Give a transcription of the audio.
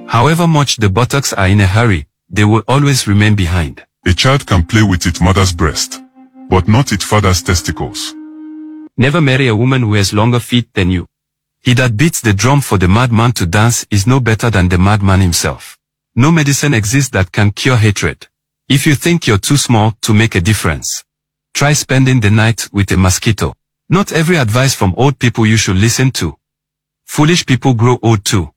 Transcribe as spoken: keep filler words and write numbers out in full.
However much the buttocks are in a hurry, they will always remain behind. A child can play with its mother's breast, but not its father's testicles. Never marry a woman who has longer feet than you. He that beats the drum for the madman to dance is no better than the madman himself. No medicine exists that can cure hatred. If you think you're too small to make a difference, try spending the night with a mosquito. Not every advice from old people you should listen to. Foolish people grow old too.